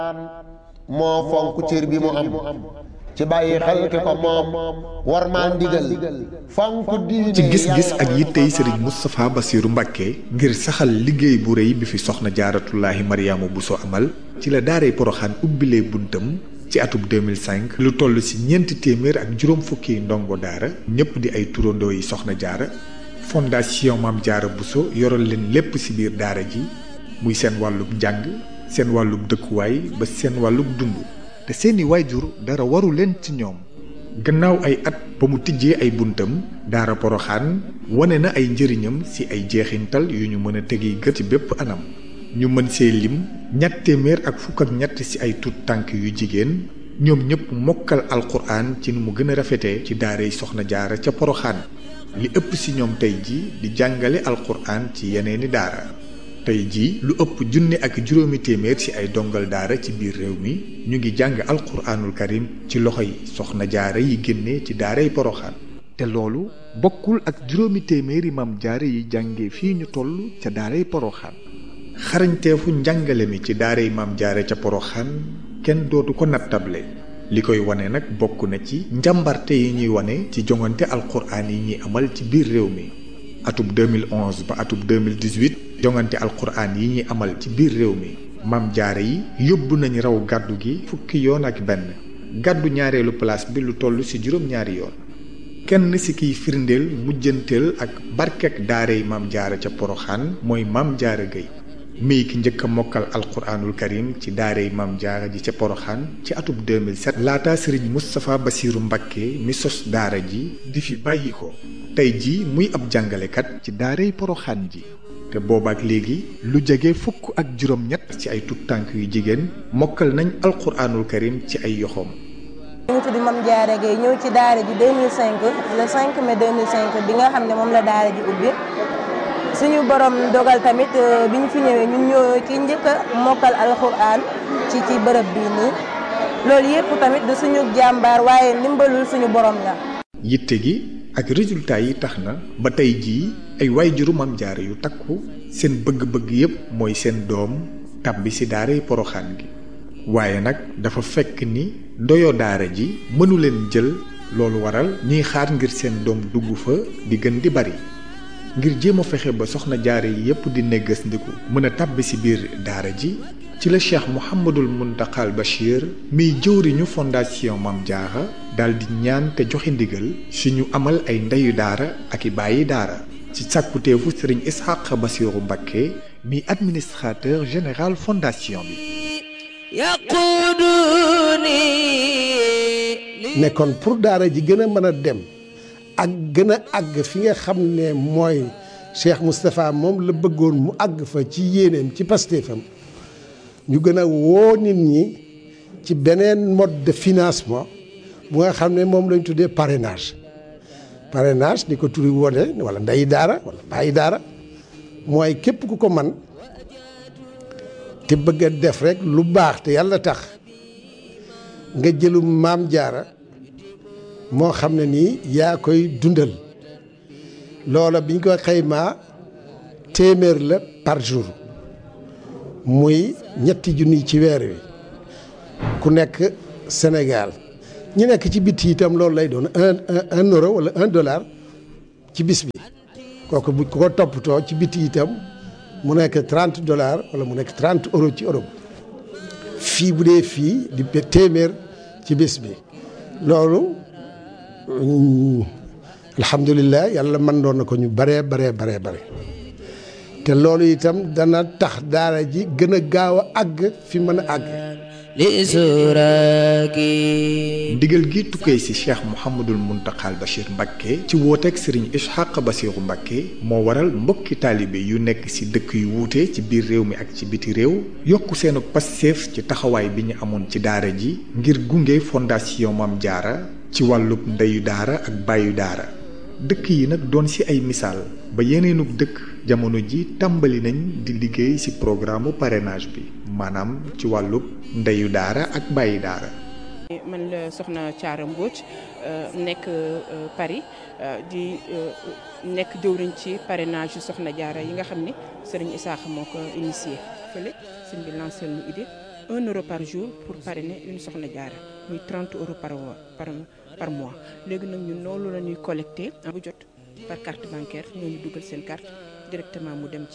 moo fonk cër bi mu am ci bàyyi xel ki ko moom war maa ndigal fonk diine ci gis-gis ak yittey sëriñ Moustapha Bassirou Mbacké ngir saxal liggéey bu rëy bi fi soxna jaaratullaahi Mariama Bousso amal ci la daaray Poroxaan ubbilee buntam ci atub 2005 lu toll ci 400 ak juróom fukki ndongo daara ñépp di ay turandoo yi soxna jaara fondation Maam Jaara Bousso yoral leen lépp ci biir daara ji muy seen wàllub njàng seen wàllub dëkkuwaay ba seen wàllub dund te seeni waajur dara waru leen ci ñoom. gannaaw ay at ba mu tijjee ay buntam daara Poroxaan wane na ay njëriñam ci ay jeexintal yu ñu mën a tegi gët ci bépp anam ñu mën see lim 253 ci ay tut tànk yu jigéen ñoom ñëpp mokkal alquran ci nu mu gën a rafetee ci daaray soxna jaara ca Poroxaan li ëpp ci ñoom tey ji di jàngale alquran ci yeneeni daara tey jii lu ëpp 1,500 ci ay dongal daara ci biir réew mi ñu ngi jàng alquraanul karim ci loxo yi soxna jaara yi génne ci daaray Poroxaan te loolu bokkul ak 200 maam jaara yi jànge fii ñu toll ca daaray Poroxaan xarañteefu njàngale mi ci daaray maam jaara ca Poroxaan kenn dootu ko nattable li koy wane nag bokk na ci njàmbarte yi ñuy wane ci jongante alquraan yi ñuy amal ci biir réew mi atub 2011 ba atub 2018 jongante alquraan yi ñuy amal ci biir réew mi maam jaara yi yóbbu nañ raw gàddu gi fukki yoon ak benn gàddu ñaareelu place bi lu toll ci juróom-ñaari yoon kenn ci kiy firndeel mujjanteel ak barkek daaray maam jaara ca Poroxaan mooy maam jaara Gueye mii ki njëkk a mokkal alquraanul karim ci daaray maam jaara ji ca Poroxaan ci atub 2007 laata sëriñ Moustapha Bassirou Mbacké mi sos daara ji di fi bàyyi ko tey ji muy ab jàngalekat ci daaray Poroxaan ji te boobaak léegi lu jege fukk ak juróom-ñett ci ay tut tànk yu jigéen mokkal nañ alquraanul karim ci ay yoxoom. ñu ngi tudd Mame Diarra Gueye ñëw ci daara ji 2005 le 5 mai 2005 bi nga xam ne moom la daara ji ubbi suñu borom dogal tamit bi ñu fi ñëwee ñun ñoo ki njëkk a mokkal alquraan ci bërëb bii nii loolu yépp tamit du suñu jàmbaar waaye ndimbalul suñu borom la. yitte gi ak résultat yi tax na ba tey jii ay waajuru Maam Jaara yu takku seen bëgg-bëgg yépp mooy seen doom tàbbi ci daaray Poroxaan gi waaye nag dafa fekk ni ndoyo daara ji mënu leen jël loolu waral ñuy xaar ngir seen doom dugg fa di gën di bari ngir jéem a fexe ba soxna jaara yi yépp di neggas ndiku mën a tàbbi ci biir daara ji ci la Cheikh Mouhamadul Muntaxal Bachir miy jëwriñu fondation Maam Jaara daal di ñaan te joxe ndigal suñu amal ay ndeyu daara ak i bàyyi daara ci sàkkuteefu sëriñ Ishaq Bassirou Mbacké mi administrateur général fondation bi nekkoon pour daara ji gën a mën a dem ak gën a àgg fi nga xam ne mooy Cheikh Moustapha moom la bëggoon mu àgg fa ci yéeneem ci pastéefam ñu gën a woo nit ñi ci beneen mode de financement bu nga xam ne moom lañ tuddee parrainage ni ko turi wone wala ndeyi daara wala bàyyi daara mooy képp ku ko man te bëgg a def rek lu baax te yàlla tax nga jëlum Maam Jaara moo xam ne nii yaa koy dundal loola biñ ko xaymaa 100 la par jour muy 3 ci weer wi ku nekk Sénégal ñi nekk ci biti itam loolu lay doon un euro wala $1 ci bis bi kooku bu ko toppatoo ci biti itam mu nekk $30 wala mu nekk €30 ci Europe fii bu dee fii di 100 ci bis bi loolu alhamdulilah yàlla mën doon na ko ñu bare te loolu itam dana tax daara ji gën a gaaw a àgg fi mën a àgg. ndigal gi tukkee ci Cheikh Mouhamadul Muntaxal Bachir Mbacké ci wooteeg Serigne Ishaq Bassirou Mbacké moo waral mbokki taalibe yu nekk ci dëkk yu wuute ci biir réew mi ak ci biti réew yokk seenu passeef ci taxawaay bi ñu amoon ci daara ji ngir gunge fondation Maam Jaara ci wàllub ndeyu daara ak bàyyu daara dëkk yi nag doon ci ay misaal ba yeneenug dëkk jamono ji tàmbali nañ di liggéey ci programme parrainage bi maanaam ci wàllub ndeyu daara ak bàyyi daara. man la soxna Thiara Mbodj nekk Paris di nekk jëwriñ ci parrainage yu soxna jaara yi nga xam ne Serigne Issakha moo ko initié fële sëñ bi lancé lu idée 1 euro par jour pour parrainer une soxna jaara muy 30 euros par mois léegi nag ñun loolu la ñuy collecté bu jot par carte bancaire ñooñu dugal seen carte directement mu dem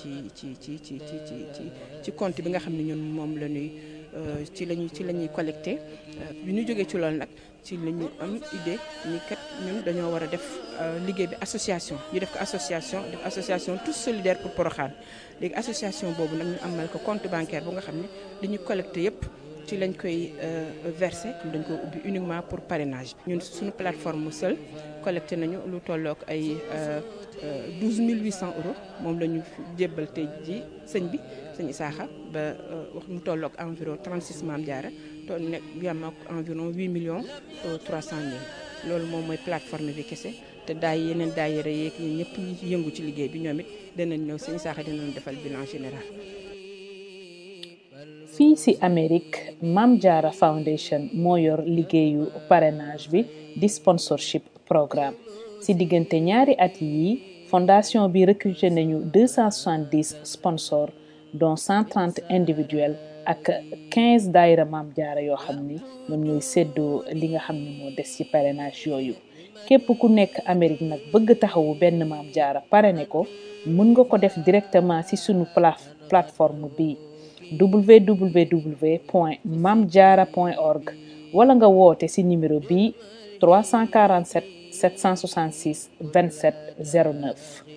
ci compte bi nga xam ne ñun moom la ñuy ci la ñuy collecté bi ñu jógee ci loolu nag ci la ñu am idée ni kat ñun dañoo war a def liggéey bi association ñu def ko association tous solidaires pour Porokhane léegi association boobu nag ñu amal ko compte bancaire bu nga xam ne li ñu collecté yépp ci lañ koy versé dañ ko ubbi uniquement pour parrainage ñun suñu plateforme seul collecté nañu lu tollook ay 12 800 euros moom la ñu jébbal tey ji sëñ Isaaxa ba wax mu tollook environ 36 Maam Jaara to nekk yam ak environ 8 millions 300 mille loolu moom mooy plateforme bi kese te yeneen daayira yeeg ñun ñëpp ñi yëngu ci liggéey bi ñoom it danañ ñëw sëñ Isaaxa dinañ defal bilan général. fii ci Amérique Maam Jaara Foundation moo yor liggéeyu parrainage bi di sponsorship programme ci diggante ñaari at yi fondation bi recruté nañu 270 sponsors dont 130 individuels ak 15 daayira Maam Jaara yoo xam ni ñoom ñooy séddoo li nga xam ne moo des ci parrainage yooyu képp ku nekk Amérique nag bëgg taxawu benn Maam Jaara parrainé ko mën nga ko def directement ci sunu plateforme bi www.mamdiara.org wala nga woote ci numéro bi 347 766 27 09.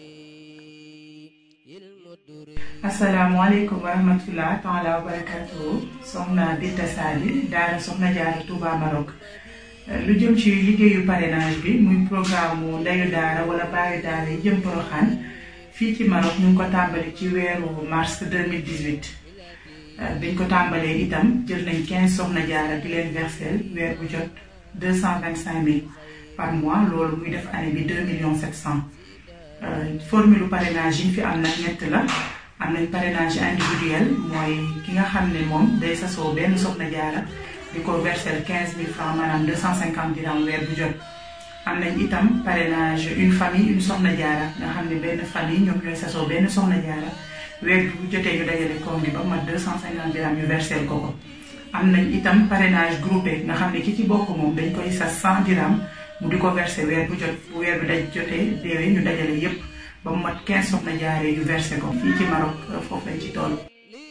asalaamaaleykum wa rahmatulah taala wa barakatuhu soxna Binta Sali daara soxna Jaara Touba Maroc lu jëm ci liggéeyu parrainage bi muy programme mu ndeyu daara wala baayu daara yi jëm Porokhane fii ci Maroc ñu ngi ko tàmbali ci weeru mars 2018 biñ ko tàmbalee itam jël nañ 15 soxna jaara di leen versel weer bu jot 225 000 par mois loolu muy def année bi 2 700 000 formule parrainage yi fi am nag ñett la am nañ parrainage individuel mooy ki nga xam ne moom day sasoo benn soxna jaara di ko versel 15 000 francs maanaam 250 dirham weer bu jot am nañ itam parrainage une famille une soxna jaara nga xam ne benn famille ñoom ñooy sasoo benn soxna jaara weer bu jotee ñu dajale koom gi ba mat 250 dirham ñu versel ko am nañ itam parrainage groupé nga xam ne ki ci bokk moom dañ koy sas 100 dirham mu di ko versé weer bu jot bu weer bi daj jotee déwee ñu dajale yépp ba mu mat 15 soxna jaaree ñu versé ko fii ci Maroc foofu lañ ci toll.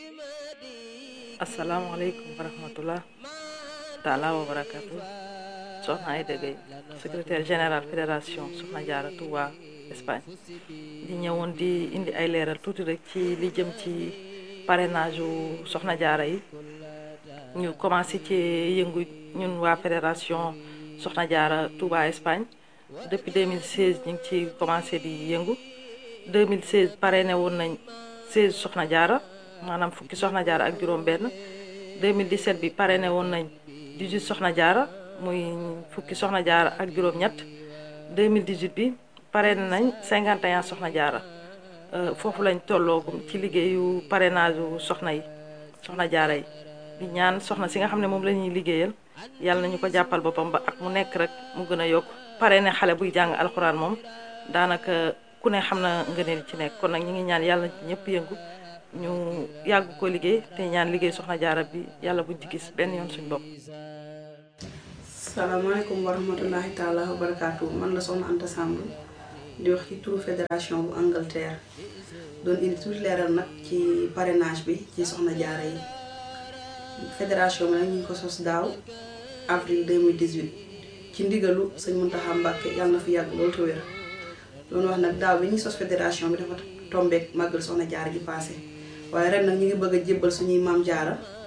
asalaamaaleykum wa rahmatullah taala wa barakatu soxna Aïda Gueye secrétaire général fédération soxna jaara Touba Espagne di ñëwoon di indi ay leeral tuuti rek ci li jëm ci parrainage u soxna jaara yi ñu commencé ci yëngu ñun waa fédération soxna jaara Touba Espagne depuis 2016 ñu ngi ci commencé di yëngu 2016 parrainé woon nañ 16 soxna jaara maanaam fukki soxna jaara ak juróom benn 2017 bi parrainé woon nañ 18 soxna jaara muy fukki soxna jaara ak juróom ñett 2018 bi parrainé nañ 51 soxna jaara foofu lañ tolloogum ci liggéeyu parrainage soxna yi soxna jaara yi di ñaan soxna si nga xam ne moom la ñuy liggéeyal yàlla nañu ko jàppal boppam ba ak mu nekk rek mu gën a yokk parrainé xale buy jàng alxuraan moom daanaka ku ne xam na ngëneel ci nekk kon nag ñu ngi ñaan yàlla na ci ñëpp yëngu ñu yàgg ko liggéey te ñaan liggéey soxna jaara bi yàlla buñ ci gis benn yoon suñu bopp. salaamaaleykum wa rahmatullahi taala wa barakaatu man la soxna Anta Samb di wax ci turu fédération bu Angleterre doon indi tuuti leeral nag ci parrainage bi ci soxna jaara yi fédération bi nag ñu ngi ko sos daaw avril 2018 ci ndigalu sëñ Muntaxa Mbàkke yàlla na fi yàgg loolu te wér doon wax nag daaw bi ñuy sos fédération bi dafa tombeek màggal soxna jaara ji passé waaye ren nag ñu ngi bëgg a jébbal suñuy maam jaara